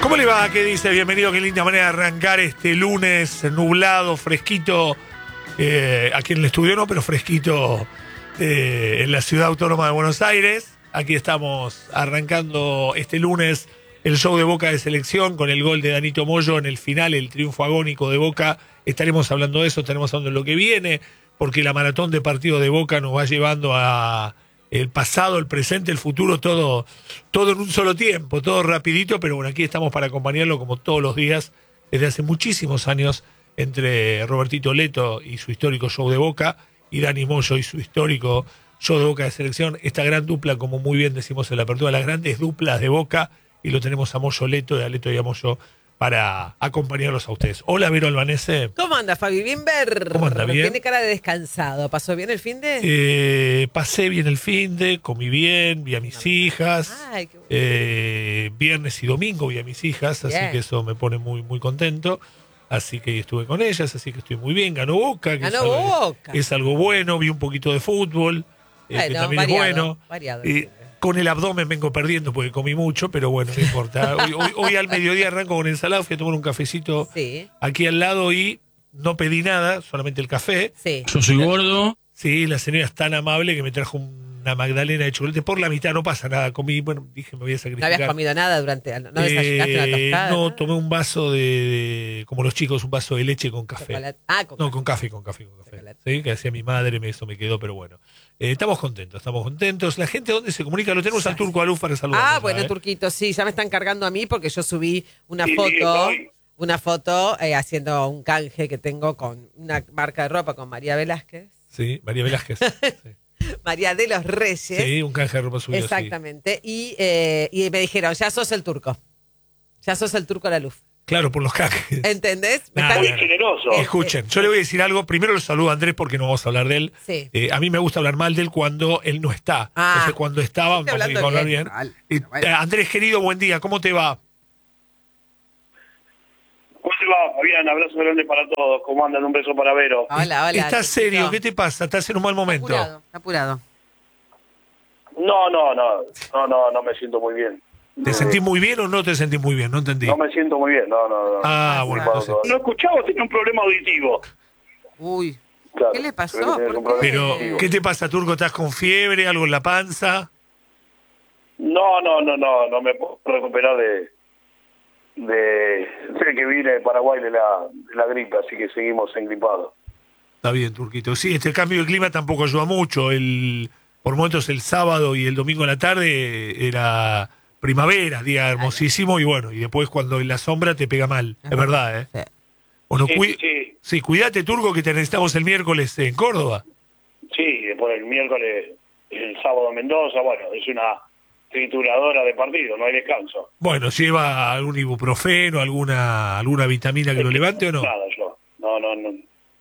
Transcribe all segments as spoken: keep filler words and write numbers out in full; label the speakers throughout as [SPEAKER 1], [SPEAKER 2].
[SPEAKER 1] ¿Cómo le va? ¿Qué dice? Bienvenido, qué linda manera de arrancar este lunes nublado, fresquito, eh, aquí en el estudio no, pero fresquito eh, en la Ciudad Autónoma de Buenos Aires. Aquí estamos arrancando este lunes el show de Boca de Selección con el gol de Danito Moyo en el final, el triunfo agónico de Boca. Estaremos hablando de eso, estaremos hablando de lo que viene, porque la maratón de partidos de Boca nos va llevando a el pasado, el presente, el futuro, todo, todo en un solo tiempo, todo rapidito, pero bueno, aquí estamos para acompañarlo como todos los días, desde hace muchísimos años, entre Robertito Leto y su histórico show de Boca, y Dani Moyo y su histórico show de Boca de Selección, esta gran dupla, como muy bien decimos en la apertura, las grandes duplas de Boca, y lo tenemos a Moyo Leto, de a Leto y a Moyo, para acompañarlos a ustedes. Hola, Vero Albanese.
[SPEAKER 2] ¿Cómo anda, Fabi? Bien ver.
[SPEAKER 1] ¿Cómo anda? Bien.
[SPEAKER 2] Tiene cara de descansado. ¿Pasó bien el fin de?
[SPEAKER 1] Eh, pasé bien el fin de, comí bien, vi a mis hijas.
[SPEAKER 2] Ay, qué bueno.
[SPEAKER 1] eh, viernes y domingo vi a mis hijas,
[SPEAKER 2] Bien.
[SPEAKER 1] así que eso me pone muy, muy contento. Así que estuve con ellas, así que estoy muy bien. Ganó Boca, que
[SPEAKER 2] Ganó
[SPEAKER 1] es, algo,
[SPEAKER 2] Boca.
[SPEAKER 1] es algo bueno. Vi un poquito de fútbol, eh, que
[SPEAKER 2] Bueno,
[SPEAKER 1] también
[SPEAKER 2] variado,
[SPEAKER 1] es bueno.
[SPEAKER 2] variado,
[SPEAKER 1] Eh,
[SPEAKER 2] siempre.
[SPEAKER 1] con el abdomen vengo perdiendo porque comí mucho, pero bueno, no importa. Hoy, hoy, hoy al mediodía arranco con ensalada, fui a tomar un cafecito
[SPEAKER 2] Sí,
[SPEAKER 1] aquí al lado y no pedí nada, solamente el café.
[SPEAKER 2] sí.
[SPEAKER 3] Yo soy gordo.
[SPEAKER 1] Sí, la señora es tan amable que me trajo una magdalena de chocolate por la mitad, no pasa nada. Comí, bueno, dije, me voy a
[SPEAKER 2] No
[SPEAKER 1] sacrificar.
[SPEAKER 2] habías comido nada durante... ¿No desayunaste una
[SPEAKER 1] Eh,
[SPEAKER 2] tostada?
[SPEAKER 1] no, tomé un vaso de, de- como los chicos, un vaso de leche con café.
[SPEAKER 2] Chocolate. Ah, con
[SPEAKER 1] No, con café, con café, con café.
[SPEAKER 2] Chocolate.
[SPEAKER 1] Sí, que hacía mi madre, me- eso me quedó, pero bueno. Eh, estamos contentos, estamos contentos. La gente, ¿dónde se comunica? Lo tenemos al Turco Aluf para saludar.
[SPEAKER 2] Ah, bueno, Turquito, sí, ya me están cargando a mí porque yo subí una
[SPEAKER 4] Sí,
[SPEAKER 2] foto,
[SPEAKER 4] estoy.
[SPEAKER 2] una foto eh, haciendo un canje que tengo con una marca de ropa con María Velázquez,
[SPEAKER 1] Sí, María Velázquez. Sí,
[SPEAKER 2] María de los Reyes.
[SPEAKER 1] sí, un canje de ropa suyo.
[SPEAKER 2] Exactamente. Y, eh, y me dijeron, ya sos el turco. Ya sos el turco a la luz.
[SPEAKER 1] Sí. Claro, por los canjes.
[SPEAKER 2] ¿Entendés? Me
[SPEAKER 1] Nah,
[SPEAKER 2] están-
[SPEAKER 4] Muy
[SPEAKER 1] bueno.
[SPEAKER 4] generoso.
[SPEAKER 2] Eh,
[SPEAKER 1] Escuchen, yo le voy a decir algo. Primero lo saludo a Andrés porque no vamos a hablar de él.
[SPEAKER 2] Sí.
[SPEAKER 1] Eh, a mí me gusta hablar mal de él cuando él no está.
[SPEAKER 2] Ah.
[SPEAKER 1] Entonces, cuando estaba,
[SPEAKER 2] Estoy
[SPEAKER 1] vamos a
[SPEAKER 2] hablando
[SPEAKER 1] hablar
[SPEAKER 2] bien.
[SPEAKER 1] bien.
[SPEAKER 2] Mal,
[SPEAKER 1] Eh,
[SPEAKER 2] pero bueno.
[SPEAKER 1] eh, Andrés, querido, buen día. ¿Cómo te va?
[SPEAKER 4] ¿Cómo te va, Fabián? Abrazo grande para todos. ¿Cómo andan? Un beso para Vero.
[SPEAKER 2] Hola, hola.
[SPEAKER 1] ¿Estás
[SPEAKER 2] Turquito.
[SPEAKER 1] serio? ¿Qué te pasa? ¿Estás en un mal
[SPEAKER 2] Está
[SPEAKER 1] momento?
[SPEAKER 2] apurado, está apurado.
[SPEAKER 4] No, no, no. No, no, no me siento muy bien.
[SPEAKER 1] ¿Te
[SPEAKER 4] Eh,
[SPEAKER 1] sentís muy bien o no te sentís muy bien? No entendí.
[SPEAKER 4] No me siento muy bien. No, no, no.
[SPEAKER 1] Ah, bueno,
[SPEAKER 4] No,
[SPEAKER 1] entonces.
[SPEAKER 4] no escuchaba, tenía un problema auditivo.
[SPEAKER 2] Uy,
[SPEAKER 4] Claro,
[SPEAKER 2] ¿qué le pasó?
[SPEAKER 4] se ve que tenés
[SPEAKER 2] ¿Por
[SPEAKER 4] un
[SPEAKER 2] qué?
[SPEAKER 4] problema
[SPEAKER 1] Pero,
[SPEAKER 4] auditivo.
[SPEAKER 1] ¿qué te pasa, Turco? ¿Estás con fiebre? ¿Algo en la panza?
[SPEAKER 4] No, no, no, no. No me puedo recuperar de... de sé que vine de Paraguay de la, de la gripe, así que seguimos engripados.
[SPEAKER 1] Está bien, Turquito. Sí, este cambio de clima tampoco ayuda mucho. El, por momentos el sábado y el domingo en la tarde era primavera, día hermosísimo, y bueno, y después cuando en la sombra te pega mal. Es verdad, ¿eh?
[SPEAKER 2] Sí.
[SPEAKER 1] Bueno,
[SPEAKER 4] Sí,
[SPEAKER 1] cui-
[SPEAKER 4] sí,
[SPEAKER 1] sí, cuídate, Turco, que te necesitamos el miércoles en Córdoba.
[SPEAKER 4] sí. Después el miércoles, el sábado en Mendoza. Bueno, es una trituradora de partido, no hay descanso.
[SPEAKER 1] Bueno, ¿lleva algún ibuprofeno, alguna alguna vitamina que lo levante o no?
[SPEAKER 4] Nada, yo. No, no, no.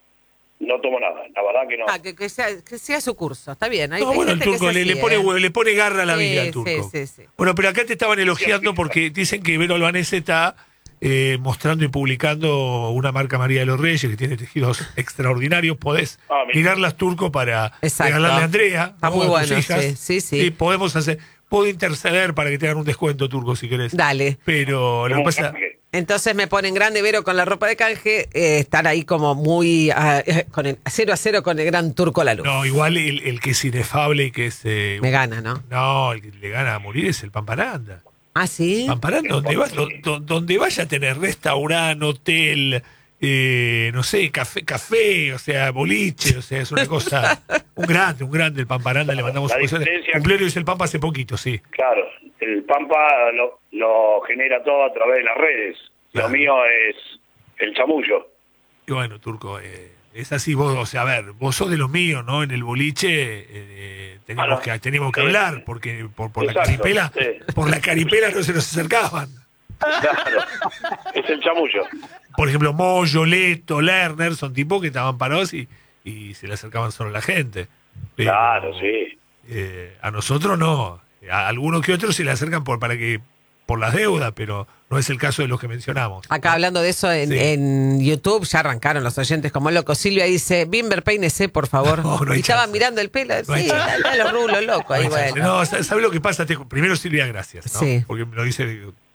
[SPEAKER 4] No tomo nada. La verdad que no.
[SPEAKER 2] Ah, que, que sea, que sea su curso, está bien. Hay,
[SPEAKER 1] No,
[SPEAKER 2] hay
[SPEAKER 1] bueno, el
[SPEAKER 2] gente que
[SPEAKER 1] Turco
[SPEAKER 2] es
[SPEAKER 1] le,
[SPEAKER 2] así,
[SPEAKER 1] le pone,
[SPEAKER 2] ¿eh?
[SPEAKER 1] hue- le pone garra a la
[SPEAKER 2] Sí,
[SPEAKER 1] vida al
[SPEAKER 2] sí,
[SPEAKER 1] Turco.
[SPEAKER 2] sí, sí.
[SPEAKER 1] Bueno, pero acá te estaban elogiando porque dicen que Vero Albanese está eh, mostrando y publicando una marca María de los Reyes que tiene tejidos extraordinarios. Podés
[SPEAKER 4] Ah, mira.
[SPEAKER 1] mirarlas, Turco, para
[SPEAKER 2] Exacto.
[SPEAKER 1] regalarle a Andrea.
[SPEAKER 2] Está
[SPEAKER 1] ¿no?
[SPEAKER 2] muy
[SPEAKER 1] a tus
[SPEAKER 2] bueno,
[SPEAKER 1] hijas.
[SPEAKER 2] sí, sí, sí.
[SPEAKER 1] Y podemos hacer, puedo interceder para que te hagan un descuento, Turco, si querés.
[SPEAKER 2] Dale.
[SPEAKER 1] Pero lo que pasa...
[SPEAKER 2] Entonces me ponen grande Vero con la ropa de canje, eh, están ahí como muy ah, eh, con el cero a cero con el gran turco a la luz.
[SPEAKER 1] No, igual el, el que es inefable y que es... eh,
[SPEAKER 2] Me gana, ¿no?
[SPEAKER 1] No, el que le gana a morir es el Pamparanda.
[SPEAKER 2] Ah, sí.
[SPEAKER 1] Pamparanda, donde, va, do- do- donde vaya a tener restaurante, hotel, eh, no sé, café, café, o sea, boliche, o sea, es una cosa, un grande, un grande el Pamparanda, le mandamos
[SPEAKER 4] La
[SPEAKER 1] un beso.
[SPEAKER 4] diferencia-
[SPEAKER 1] Cumpleaños el Pampa hace poquito, sí.
[SPEAKER 4] Claro, el Pampa lo, lo genera todo a través de las redes.
[SPEAKER 1] Claro.
[SPEAKER 4] Lo mío es el chamullo.
[SPEAKER 1] Y bueno, Turco, eh, es así vos, o sea, a ver, vos sos de los míos, ¿no? En el boliche eh, tenemos,
[SPEAKER 4] Ah, no.
[SPEAKER 1] que, tenemos que
[SPEAKER 4] Sí.
[SPEAKER 1] hablar, porque por, por la
[SPEAKER 4] Exacto,
[SPEAKER 1] caripela,
[SPEAKER 4] sí.
[SPEAKER 1] por la caripela no se nos acercaban.
[SPEAKER 4] Claro, es el chamullo.
[SPEAKER 1] Por ejemplo, Moyo, Leto, Lerner, son tipos que estaban parados y, y se le acercaban solo a la gente. Pero,
[SPEAKER 4] Claro, sí.
[SPEAKER 1] eh, a nosotros no. A algunos que otros se le acercan por para que por las deudas, pero no es el caso de los que mencionamos.
[SPEAKER 2] Acá hablando de eso en,
[SPEAKER 1] Sí.
[SPEAKER 2] en YouTube, ya arrancaron los oyentes como locos. Silvia dice, Bimber, peínese, por favor.
[SPEAKER 1] No, no hay
[SPEAKER 2] y estaban
[SPEAKER 1] chance.
[SPEAKER 2] mirando el pelo.
[SPEAKER 1] No hay
[SPEAKER 2] sí,
[SPEAKER 1] chance.
[SPEAKER 2] dale a los rulos locos. Ahí,
[SPEAKER 1] No,
[SPEAKER 2] bueno.
[SPEAKER 1] no, ¿sabes lo que pasa? Te- primero, Silvia, gracias. ¿no?
[SPEAKER 2] Sí.
[SPEAKER 1] Porque me lo dice.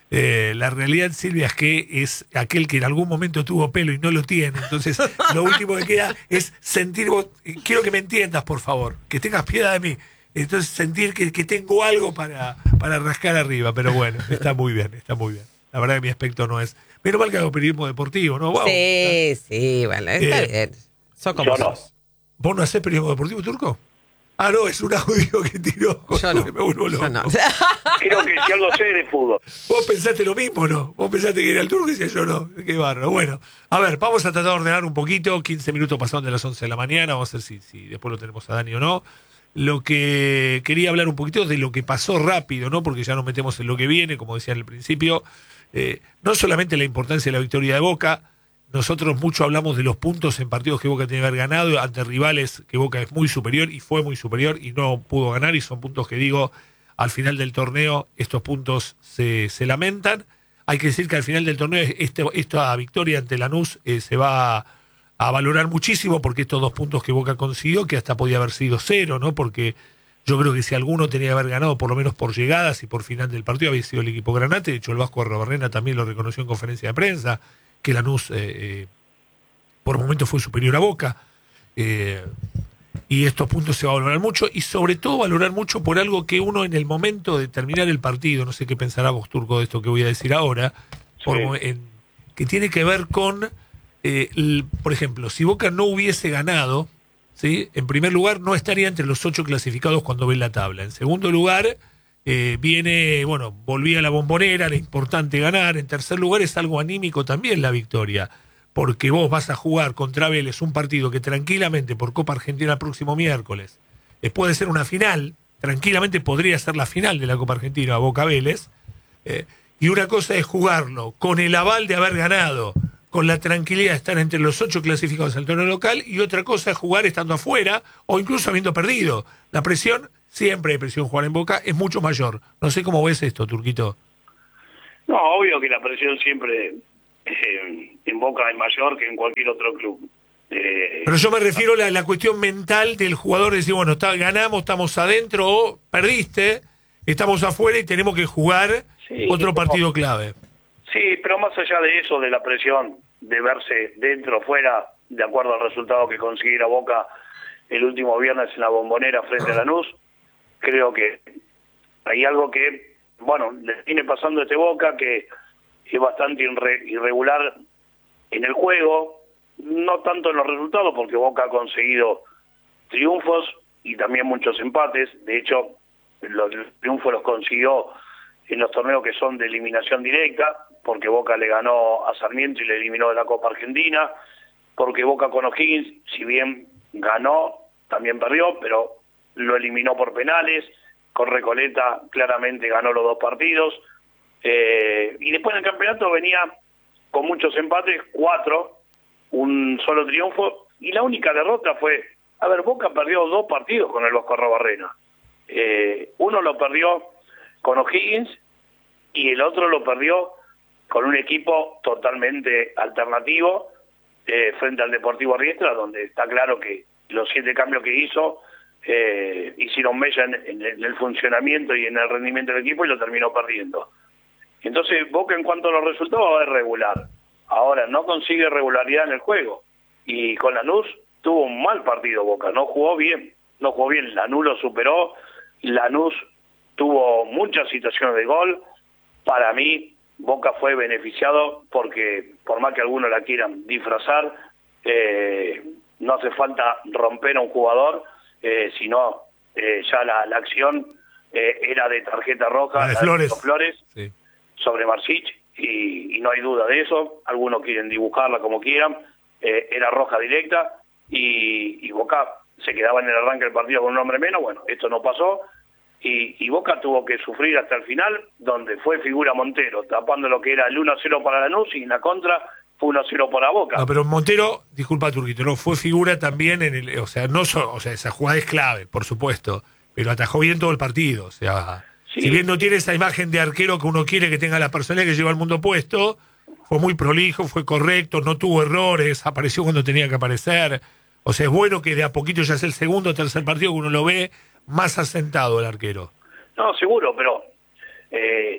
[SPEAKER 1] Eh, la realidad, Silvia, es que es aquel que en algún momento tuvo pelo y no lo tiene. Entonces, lo último que queda es sentir, vos, quiero que me entiendas, por favor, que tengas piedad de mí. Entonces, sentir que, que tengo algo para, para rascar arriba. Pero bueno, está muy bien, está muy bien. La verdad que mi aspecto no es... Menos mal que hago periodismo deportivo, ¿no? Wow,
[SPEAKER 2] sí,
[SPEAKER 1] ¿no?
[SPEAKER 2] sí, bueno, está
[SPEAKER 1] Eh,
[SPEAKER 2] bien. Son como
[SPEAKER 4] yo no.
[SPEAKER 2] sos.
[SPEAKER 1] ¿Vos no hacés periodismo deportivo, Turco? Ah, no, es un audio que tiró.
[SPEAKER 2] Yo no.
[SPEAKER 1] Me vuelvo loco.
[SPEAKER 2] Yo no.
[SPEAKER 4] Creo que si algo sé de fútbol.
[SPEAKER 1] Vos pensaste lo mismo, ¿no? Vos pensaste que era el Turco y decía yo no. Qué bárbaro. Bueno, a ver, vamos a tratar de ordenar un poquito. quince minutos pasaron de las once de la mañana. Vamos a ver si, si después lo tenemos a Dani o no. Lo que quería hablar un poquito de lo que pasó rápido, ¿no? Porque ya nos metemos en lo que viene, como decía en el principio. Eh, no solamente la importancia de la victoria de Boca. Nosotros mucho hablamos de los puntos en partidos que Boca tiene que haber ganado ante rivales que Boca es muy superior y fue muy superior y no pudo ganar, y son puntos que digo, al final del torneo estos puntos se, se lamentan. Hay que decir que al final del torneo este, esta victoria ante Lanús eh, se va a, a valorar muchísimo, porque estos dos puntos que Boca consiguió, que hasta podía haber sido cero, ¿no? Porque yo creo que si alguno tenía que haber ganado, por lo menos por llegadas y por final del partido, había sido el equipo Granate. De hecho, el Vasco Arrobarrena también lo reconoció en conferencia de prensa, que Lanús eh, eh, por momentos fue superior a Boca, eh, y estos puntos se va a valorar mucho, y sobre todo valorar mucho por algo que uno en el momento de terminar el partido, no sé qué pensará vos, Turco, de esto que voy a decir ahora,
[SPEAKER 4] Sí.
[SPEAKER 1] por, en, que tiene que ver con, eh, el, por ejemplo, si Boca no hubiese ganado, ¿sí? En primer lugar, no estaría entre los ocho clasificados cuando ve la tabla. En segundo lugar, Eh, viene, bueno, volvía a la Bombonera, era importante ganar. En tercer lugar, es algo anímico también la victoria, porque vos vas a jugar contra Vélez un partido que tranquilamente por Copa Argentina el próximo miércoles eh, puede ser una final, tranquilamente podría ser la final de la Copa Argentina, Boca Vélez, eh, y una cosa es jugarlo con el aval de haber ganado, con la tranquilidad de estar entre los ocho clasificados al torneo local, y otra cosa es jugar estando afuera o incluso habiendo perdido. La presión, siempre hay presión jugar en Boca, es mucho mayor. No sé cómo ves esto, Turquito.
[SPEAKER 4] No, obvio que la presión siempre eh, en Boca es mayor que en cualquier otro club. Eh,
[SPEAKER 1] Pero yo me refiero a la, la cuestión mental del jugador, de decir, bueno, está, ganamos, estamos adentro, o perdiste, estamos afuera y tenemos que jugar
[SPEAKER 4] Sí,
[SPEAKER 1] otro
[SPEAKER 4] como-
[SPEAKER 1] partido clave.
[SPEAKER 4] Sí, pero más allá de eso, de la presión, de verse dentro o fuera, de acuerdo al resultado que consiguiera Boca el último viernes en la Bombonera frente a Lanús, creo que hay algo que, bueno, le viene pasando a este Boca, que es bastante irre- irregular en el juego, no tanto en los resultados, porque Boca ha conseguido triunfos y también muchos empates. De hecho, los triunfos los consiguió en los torneos que son de eliminación directa, porque Boca le ganó a Sarmiento y le eliminó de la Copa Argentina, porque Boca con O'Higgins, si bien ganó, también perdió, pero lo eliminó por penales. Con Recoleta claramente ganó los dos partidos, eh, y después en el campeonato venía con muchos empates, cuatro, un solo triunfo, y la única derrota fue, a ver, Boca perdió dos partidos con el Vasco Arrobarrena. Eh, uno lo perdió con O'Higgins y el otro lo perdió con un equipo totalmente alternativo eh, frente al Deportivo Riestra, donde está claro que los siete cambios que hizo eh, hicieron mella en, en, en el funcionamiento y en el rendimiento del equipo, y lo terminó perdiendo. Entonces Boca, en cuanto a los resultados, es regular. Ahora no consigue regularidad en el juego, y con Lanús tuvo un mal partido Boca, no jugó bien, no jugó bien. Lanús lo superó, Lanús tuvo muchas situaciones de gol. Para mí, Boca fue beneficiado porque, por más que algunos la quieran disfrazar, eh, no hace falta romper a un jugador, eh, sino eh, ya la, la acción eh, era de tarjeta roja,
[SPEAKER 1] La de
[SPEAKER 4] la
[SPEAKER 1] Flores.
[SPEAKER 4] de Flores
[SPEAKER 1] Sí.
[SPEAKER 4] sobre Marsic, y, y no hay duda de eso. Algunos quieren dibujarla como quieran, eh, era roja directa, y, y Boca se quedaba en el arranque del partido con un hombre menos. Bueno, esto no pasó, y, y Boca tuvo que sufrir hasta el final, donde fue figura Montero, tapando lo que era el uno a cero para Lanús, y en la contra fue uno a cero para Boca.
[SPEAKER 1] No, pero Montero, disculpa, Turquito, no fue figura también en el, o sea, no so- o sea, esa jugada es clave, por supuesto, pero atajó bien todo el partido, o sea,
[SPEAKER 4] Sí.
[SPEAKER 1] si bien no tiene esa imagen de arquero que uno quiere que tenga la personalidad que lleva al mundo puesto, fue muy prolijo, fue correcto, no tuvo errores, apareció cuando tenía que aparecer. O sea, es bueno que de a poquito ya es el segundo o tercer partido que uno lo ve más asentado el arquero.
[SPEAKER 4] No, seguro, pero eh,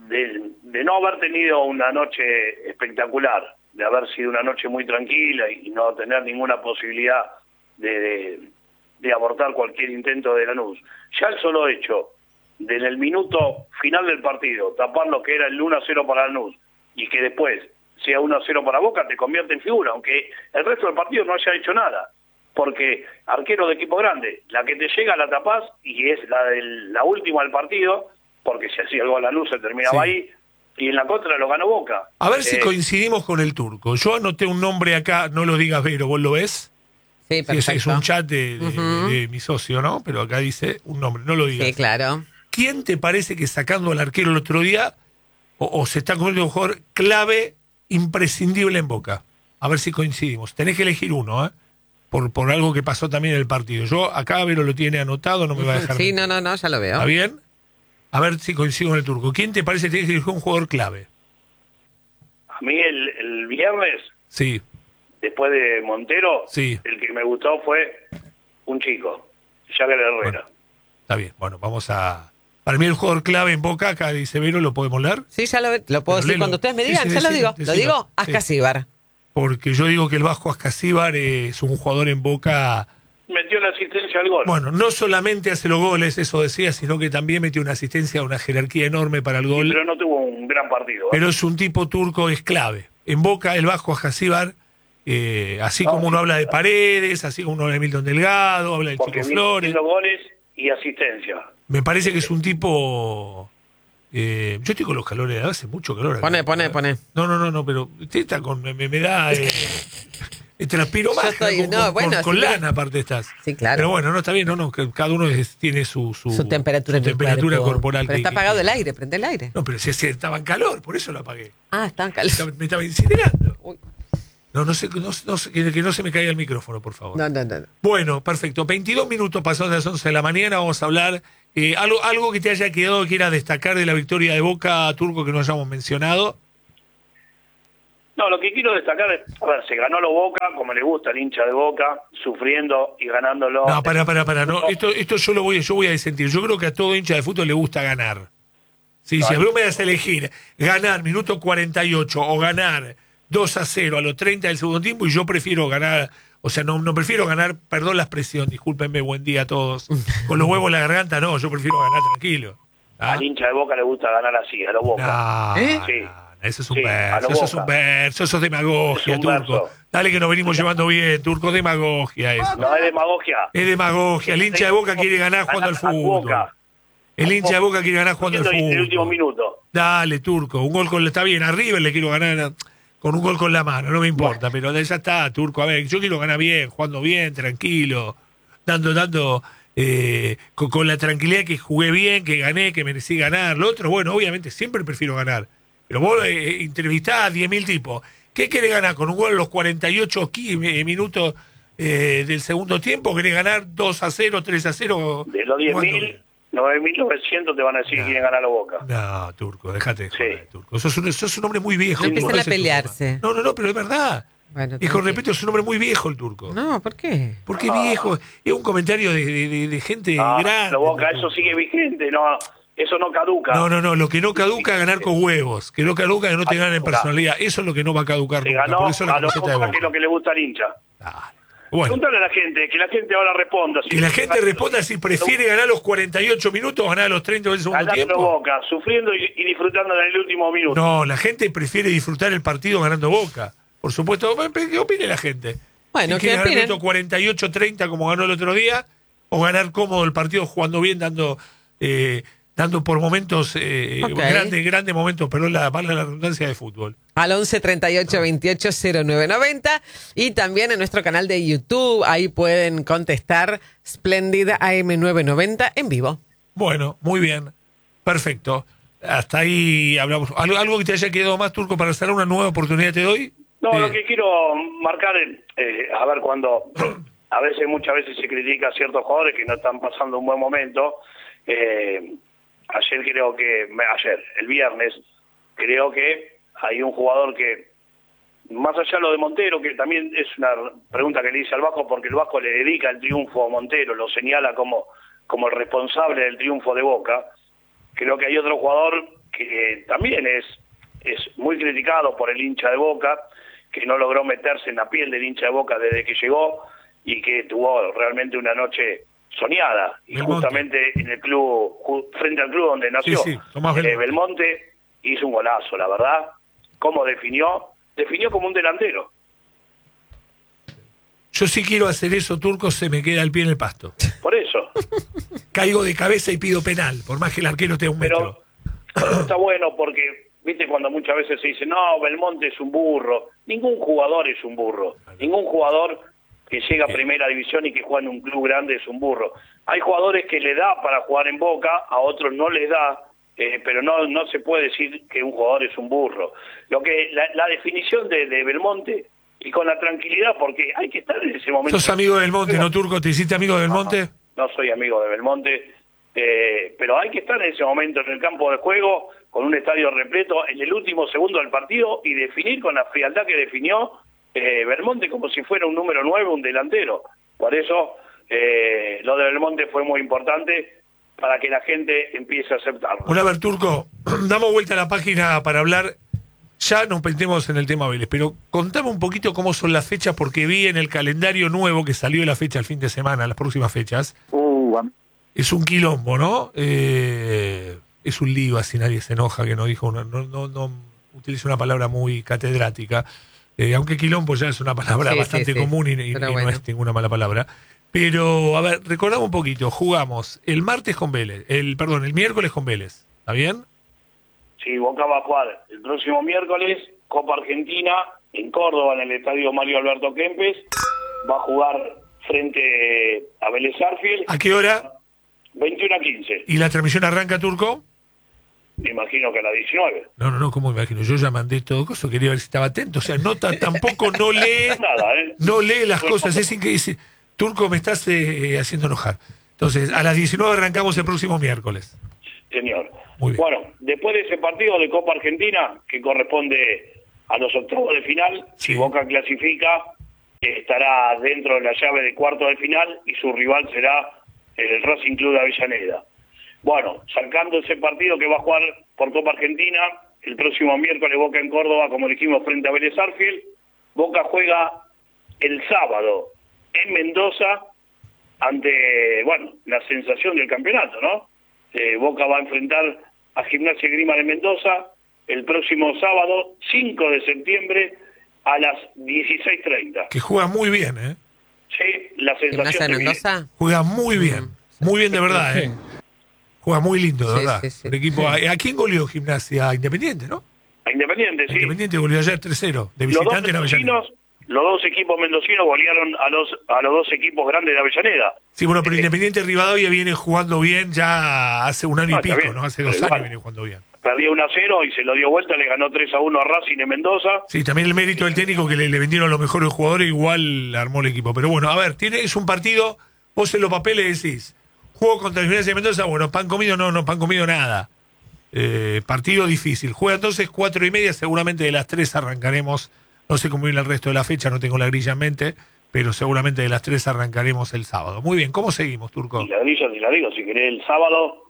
[SPEAKER 4] de, de no haber tenido una noche espectacular, de haber sido una noche muy tranquila y no tener ninguna posibilidad de, de, de abortar cualquier intento de Lanús. Ya el solo hecho de en el minuto final del partido tapar lo que era el uno a cero para Lanús y que después sea uno a cero para Boca, te convierte en figura, aunque el resto del partido no haya hecho nada. Porque arquero de equipo grande, la que te llega la tapás y es la del, la última del partido, porque si hacía el gol Lanús se terminaba
[SPEAKER 1] Sí.
[SPEAKER 4] ahí, y en la contra lo ganó Boca.
[SPEAKER 1] A ver
[SPEAKER 4] Eh,
[SPEAKER 1] si coincidimos con el turco. Yo anoté un nombre acá, no lo digas Vero, ¿vos lo ves?
[SPEAKER 2] Sí,
[SPEAKER 1] Sí,
[SPEAKER 2] perfecto.
[SPEAKER 1] es, es un chat de, de-
[SPEAKER 2] Ujú.
[SPEAKER 1] de mi socio, ¿no? Pero acá dice un nombre, no lo digas.
[SPEAKER 2] Sí, claro.
[SPEAKER 1] ¿Quién te parece que sacando al arquero el otro día o, o se está convirtiendo en un jugador clave, imprescindible en Boca? A ver si coincidimos. Tenés que elegir uno, ¿eh? Por, por algo que pasó también en el partido. Yo acá Vero lo tiene anotado, no me va a dejar.
[SPEAKER 2] Sí,
[SPEAKER 1] mentir.
[SPEAKER 2] no, no, no, ya lo veo.
[SPEAKER 1] ¿Está bien? A ver si coincido con el turco. ¿Quién te parece que tiene que elegir un jugador clave?
[SPEAKER 4] A mí el, el viernes,
[SPEAKER 1] Sí,
[SPEAKER 4] después de Montero,
[SPEAKER 1] Sí.
[SPEAKER 4] el que me gustó fue un chico, Jagger Herrera.
[SPEAKER 1] Bueno. Está bien. Bueno, vamos a... Para mí el jugador clave en Boca, acá dice Vero, ¿lo podemos leer?
[SPEAKER 2] Sí, ya lo, lo puedo
[SPEAKER 1] Pero
[SPEAKER 2] decir
[SPEAKER 1] léelo.
[SPEAKER 2] cuando ustedes me
[SPEAKER 1] Sí,
[SPEAKER 2] digan,
[SPEAKER 1] sí,
[SPEAKER 2] ya lo
[SPEAKER 1] decilo,
[SPEAKER 2] digo.
[SPEAKER 1] decilo.
[SPEAKER 2] Lo digo,
[SPEAKER 1] Sí.
[SPEAKER 2] Ascasíbar.
[SPEAKER 1] Porque yo digo que el Vasco Ascasíbar es un jugador en Boca...
[SPEAKER 4] Metió la asistencia al gol.
[SPEAKER 1] Bueno, no solamente hace los goles, eso decía, sino que también metió una asistencia, una jerarquía enorme para el gol.
[SPEAKER 4] Pero no tuvo un gran partido. ¿eh?
[SPEAKER 1] Pero es un tipo turco, es clave. En Boca, el Vasco Ascasíbar, eh, así
[SPEAKER 4] No,
[SPEAKER 1] como
[SPEAKER 4] sí,
[SPEAKER 1] uno habla de
[SPEAKER 4] claro.
[SPEAKER 1] Paredes, así como uno habla de Milton Delgado, habla del
[SPEAKER 4] Porque
[SPEAKER 1] Chico
[SPEAKER 4] viene
[SPEAKER 1] Flores.
[SPEAKER 4] haciendo goles y asistencia.
[SPEAKER 1] Me parece que es un tipo... eh, yo estoy con los calores, hace mucho calor. acá.
[SPEAKER 2] Pone, pone, pone.
[SPEAKER 1] No, no, no, no, pero usted está con... Me, me da... Eh, eh, transpiro
[SPEAKER 2] Yo
[SPEAKER 1] más,
[SPEAKER 2] estoy-
[SPEAKER 1] con,
[SPEAKER 2] no,
[SPEAKER 1] con-
[SPEAKER 2] bueno,
[SPEAKER 1] con- con
[SPEAKER 2] sí,
[SPEAKER 1] lana aparte estás.
[SPEAKER 2] Sí, claro.
[SPEAKER 1] Pero bueno, no está bien, no, no, que cada uno es- tiene su, su,
[SPEAKER 2] Su temperatura,
[SPEAKER 1] su
[SPEAKER 2] en el
[SPEAKER 1] temperatura
[SPEAKER 2] cuerpo.
[SPEAKER 1] corporal.
[SPEAKER 2] Pero
[SPEAKER 1] que-
[SPEAKER 2] está
[SPEAKER 1] que-
[SPEAKER 2] apagado
[SPEAKER 1] que-
[SPEAKER 2] el aire, prende el aire.
[SPEAKER 1] No, pero si, si estaba en calor, por eso lo apagué.
[SPEAKER 2] Ah, está en
[SPEAKER 1] Estaba-
[SPEAKER 2] calor.
[SPEAKER 1] Me estaba incinerando.
[SPEAKER 2] Uy.
[SPEAKER 1] No, no sé, no, no sé, que, que no se me caiga el micrófono, por favor.
[SPEAKER 2] No, no, no. no.
[SPEAKER 1] Bueno, perfecto. veintidós minutos pasados de las once de la mañana, vamos a hablar. Eh, algo, algo que te haya quedado, que quiera destacar de la victoria de Boca, Turco, que no hayamos mencionado.
[SPEAKER 4] No, lo que quiero destacar es, a ver, se ganó lo Boca, como le gusta al hincha de Boca, sufriendo y ganándolo.
[SPEAKER 1] No, para, para, para. No, esto, esto yo lo voy, yo voy a disentir. Yo creo que a todo hincha de fútbol le gusta ganar. Sí, si a mí me das a elegir ganar minuto cuarenta y ocho o ganar dos a cero a los treinta del segundo tiempo, y yo prefiero ganar, o sea, no, no prefiero ganar, perdón la expresión, discúlpenme, buen día a todos, con los huevos en la garganta, no, yo prefiero ganar tranquilo. ¿Ah?
[SPEAKER 4] Al hincha de Boca le gusta ganar así, a lo Boca.
[SPEAKER 1] No,
[SPEAKER 2] ¿Eh?
[SPEAKER 4] Sí.
[SPEAKER 1] no, eso es un
[SPEAKER 4] Sí, a
[SPEAKER 1] verso,
[SPEAKER 4] lo
[SPEAKER 1] eso es
[SPEAKER 4] Boca.
[SPEAKER 1] un verso, eso es demagogia,
[SPEAKER 4] Es un
[SPEAKER 1] Turco.
[SPEAKER 4] verso.
[SPEAKER 1] Dale que nos venimos llevando bien, Turco, demagogia eso.
[SPEAKER 4] No es demagogia.
[SPEAKER 1] Es demagogia, el hincha de Boca quiere ganar jugando al
[SPEAKER 4] Ganar a
[SPEAKER 1] fútbol.
[SPEAKER 4] Boca.
[SPEAKER 1] El hincha de Boca quiere ganar jugando al
[SPEAKER 4] En el último
[SPEAKER 1] fútbol.
[SPEAKER 4] minuto.
[SPEAKER 1] Dale, Turco, un gol con... Está bien, a River le quiero ganar con un gol con la mano, no me importa, pero ya está, Turco. A ver, yo quiero ganar bien, jugando bien, tranquilo, dando, dando... Eh, con, con la tranquilidad que jugué bien, que gané, que merecí ganar. Lo otro, bueno, obviamente siempre prefiero ganar. Pero vos eh, entrevistás a diez mil tipos. ¿Qué querés ganar? ¿Con un gol a los cuarenta y ocho minutos eh, del segundo tiempo? ¿Querés ganar dos a cero, tres a cero?
[SPEAKER 4] De los diez mil, nueve mil novecientos te van a decir
[SPEAKER 1] No.
[SPEAKER 4] que quieren ganar a Boca.
[SPEAKER 1] No, Turco, déjate de
[SPEAKER 4] Sí.
[SPEAKER 1] joder, Turco. Sos un, sos un hombre muy viejo.
[SPEAKER 2] No
[SPEAKER 1] Turco,
[SPEAKER 2] empiecen a
[SPEAKER 1] ese es tu
[SPEAKER 2] pelearse.
[SPEAKER 1] problema. No, no, no, pero es verdad.
[SPEAKER 2] Bueno,
[SPEAKER 1] Y con
[SPEAKER 2] tranqui.
[SPEAKER 1] respeto, es un hombre muy viejo el Turco.
[SPEAKER 2] No, ¿por qué?
[SPEAKER 1] ¿Por qué
[SPEAKER 4] Ah.
[SPEAKER 1] viejo? Es un comentario de, de- de- de gente
[SPEAKER 4] Ah,
[SPEAKER 1] grande.
[SPEAKER 4] lo Boca,
[SPEAKER 1] Turco.
[SPEAKER 4] eso sigue vigente, no, eso no caduca.
[SPEAKER 1] No, no, no, lo que no caduca es ganar con huevos. Que no caduca es que no te ganen en
[SPEAKER 4] Caduca.
[SPEAKER 1] personalidad. Eso es lo que no va a caducar
[SPEAKER 4] Se
[SPEAKER 1] nunca.
[SPEAKER 4] ganó
[SPEAKER 1] Por eso la
[SPEAKER 4] a los
[SPEAKER 1] camiseta de
[SPEAKER 4] Boca,
[SPEAKER 1] Boca.
[SPEAKER 4] que es lo que le gusta al hincha.
[SPEAKER 1] Dale. Bueno,
[SPEAKER 4] Pregúntale a la gente, que la gente ahora responda.
[SPEAKER 1] que la gente responda si prefiere ganar los cuarenta y ocho minutos o ganar los treinta del segundo
[SPEAKER 4] Ganando
[SPEAKER 1] tiempo.
[SPEAKER 4] Boca, sufriendo y, y disfrutando en el último minuto.
[SPEAKER 1] No, la gente prefiere disfrutar el partido ganando Boca. Por supuesto, ¿qué opine la gente?
[SPEAKER 2] Bueno,
[SPEAKER 1] Si
[SPEAKER 2] ¿qué
[SPEAKER 1] quiere ganar
[SPEAKER 2] opinen?
[SPEAKER 1] minuto cuarenta y ocho treinta como ganó el otro día, o ganar cómodo el partido jugando bien, dando eh, dando por momentos, eh,
[SPEAKER 2] Ok.
[SPEAKER 1] grandes, grandes momentos, pero la, valga la redundancia de fútbol.
[SPEAKER 2] Al once treinta y ocho veintiocho cero nueve noventa y también en nuestro canal de YouTube, ahí pueden contestar Splendid A M nueve noventa en vivo.
[SPEAKER 1] Bueno, muy bien, perfecto. Hasta ahí hablamos. ¿Algo, algo que te haya quedado más, Turco, para hacer una nueva oportunidad te doy?
[SPEAKER 4] No,
[SPEAKER 1] Eh,
[SPEAKER 4] lo que quiero marcar, es, eh, a ver, cuando a veces, muchas veces se critica a ciertos jugadores que no están pasando un buen momento. Eh, ayer creo que, me- ayer, el viernes, creo que hay un jugador que, más allá de lo de Montero, que también es una pregunta que le hice al Vasco, porque el Vasco le dedica el triunfo a Montero, lo señala como, como el responsable del triunfo de Boca. Creo que hay otro jugador que también es, es muy criticado por el hincha de Boca, que no logró meterse en la piel del hincha de Boca desde que llegó y que tuvo realmente una noche soñada. Y
[SPEAKER 1] Belmonte.
[SPEAKER 4] justamente en el club, ju- frente al club donde nació,
[SPEAKER 1] Sí, sí, Tomás
[SPEAKER 4] eh,
[SPEAKER 1] Belmonte.
[SPEAKER 4] Belmonte hizo un golazo, la verdad. ¿Cómo definió? Definió como un delantero.
[SPEAKER 1] Yo sí quiero hacer eso, Turco, se me queda el pie en el pasto.
[SPEAKER 4] Por eso.
[SPEAKER 1] Caigo de cabeza y pido penal, por más que el arquero tenga un metro.
[SPEAKER 4] Pero está bueno porque, viste, cuando muchas veces se dice, no, Belmonte es un burro. Ningún jugador es un burro. Ningún jugador que llega a primera división y que juega en un club grande es un burro. Hay jugadores que le da para jugar en Boca, a otros no les da, eh, pero no no se puede decir que un jugador es un burro. Lo que la, la definición de, de Belmonte, y con la tranquilidad, porque hay que estar en ese momento.
[SPEAKER 1] ¿Sos amigo del Monte, no, Turco? ¿Te hiciste amigo del Monte?
[SPEAKER 4] No, no soy amigo de Belmonte, eh, pero hay que estar en ese momento en el campo de juego, con un estadio repleto, en el último segundo del partido, y definir con la frialdad que definió eh, Belmonte como si fuera un número nueve, un delantero. Por eso, eh, lo de Belmonte fue muy importante para que la gente empiece a aceptarlo.
[SPEAKER 1] Bueno, a ver, Turco, damos vuelta a la página para hablar. Ya nos metemos en el tema Vélez, pero contame un poquito cómo son las fechas, porque vi en el calendario nuevo que salió la fecha el fin de semana, las próximas fechas.
[SPEAKER 3] Uh, am-
[SPEAKER 1] Es un quilombo, ¿no? Eh, es un lío, así nadie se enoja, que no dijo, una, no, no, no utiliza una palabra muy catedrática, eh, aunque quilombo ya es una palabra
[SPEAKER 2] Sí,
[SPEAKER 1] bastante
[SPEAKER 2] sí, sí.
[SPEAKER 1] común y, y-
[SPEAKER 2] Pero
[SPEAKER 1] y
[SPEAKER 2] bueno.
[SPEAKER 1] no es ninguna mala palabra. Pero, a ver, recordamos un poquito, jugamos el martes con Vélez, el perdón, el miércoles con Vélez, ¿está bien?
[SPEAKER 4] Sí, Boca va a jugar el próximo miércoles Copa Argentina en Córdoba, en el estadio Mario Alberto Kempes. Va a jugar frente a Vélez Sarsfield,
[SPEAKER 1] ¿A qué hora?
[SPEAKER 4] veintiuno a quince.
[SPEAKER 1] ¿Y la transmisión arranca, Turco?
[SPEAKER 4] Me imagino que a las diecinueve.
[SPEAKER 1] No, no, no, ¿cómo me imagino? Yo ya mandé todo eso, quería ver si estaba atento. O sea, no ta- tampoco no lee,
[SPEAKER 4] Nada, ¿eh?
[SPEAKER 1] no lee las cosas. Es increíble. Turco, me estás eh, haciendo enojar. Entonces, a las diecinueve arrancamos el próximo miércoles.
[SPEAKER 4] Señor.
[SPEAKER 1] Muy bien.
[SPEAKER 4] Bueno, después de ese partido de Copa Argentina, que corresponde a los octavos de final,
[SPEAKER 1] Sí.
[SPEAKER 4] si Boca clasifica, eh, estará dentro de la llave de cuarto de final y su rival será el Racing Club de Avellaneda. Bueno, sacando ese partido que va a jugar por Copa Argentina, el próximo miércoles Boca en Córdoba, como dijimos, frente a Vélez Sarsfield. Boca juega el sábado en Mendoza ante, bueno, la sensación del campeonato, ¿no? Eh, Boca va a enfrentar a Gimnasia y Grima de Mendoza el próximo sábado, cinco de septiembre, a las dieciséis treinta.
[SPEAKER 1] Que juega muy bien, ¿eh?
[SPEAKER 4] Sí, la
[SPEAKER 2] ¿Gimnasia
[SPEAKER 4] sensación
[SPEAKER 2] de
[SPEAKER 4] de
[SPEAKER 2] Mendoza?
[SPEAKER 1] Juega muy bien. Muy bien de verdad, ¿eh? Juega muy lindo, de
[SPEAKER 2] Sí,
[SPEAKER 1] verdad.
[SPEAKER 2] sí, sí.
[SPEAKER 1] El equipo, ¿a, ¿A quién goleó Gimnasia? A Independiente, ¿no?
[SPEAKER 4] A Independiente,
[SPEAKER 1] A
[SPEAKER 4] sí.
[SPEAKER 1] Independiente goleó ayer tres cero. De
[SPEAKER 4] Los dos
[SPEAKER 1] visitante en Avellaneda.
[SPEAKER 4] mendocinos, los dos equipos mendocinos golearon a los a los dos equipos grandes de Avellaneda.
[SPEAKER 1] Sí, bueno, pero
[SPEAKER 4] Eh,
[SPEAKER 1] Independiente Rivadavia viene jugando bien ya hace un año
[SPEAKER 4] No,
[SPEAKER 1] y
[SPEAKER 4] está
[SPEAKER 1] pico,
[SPEAKER 4] bien.
[SPEAKER 1] ¿no? Hace dos
[SPEAKER 4] Pero
[SPEAKER 1] años
[SPEAKER 4] igual.
[SPEAKER 1] viene jugando bien.
[SPEAKER 4] Perdió uno a cero y se lo dio vuelta, le ganó tres a uno a Racing en Mendoza.
[SPEAKER 1] Sí, también el mérito del técnico que le, le vendieron los mejores jugadores, igual armó el equipo. Pero bueno, a ver, tiene, es un partido, vos en los papeles decís, juego contra el Gimnasia de Mendoza, bueno, pan comido, no, no, pan comido nada. Eh, partido difícil. Juega entonces cuatro y media, seguramente de las tres arrancaremos, no sé cómo viene el resto de la fecha, no tengo la grilla en mente, pero seguramente de las tres arrancaremos el sábado. Muy bien, ¿cómo seguimos, Turco?
[SPEAKER 4] Y la grilla, si la digo, si querés, el sábado